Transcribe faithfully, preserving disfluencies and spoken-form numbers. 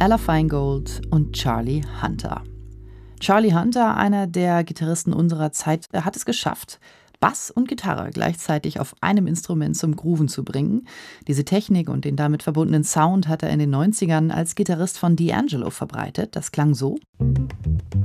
Ella Finegold und Charlie Hunter. Charlie Hunter, einer der Gitarristen unserer Zeit, hat es geschafft, Bass und Gitarre gleichzeitig auf einem Instrument zum Grooven zu bringen. Diese Technik und den damit verbundenen Sound hat er in den neunzigern als Gitarrist von D'Angelo verbreitet. Das klang so.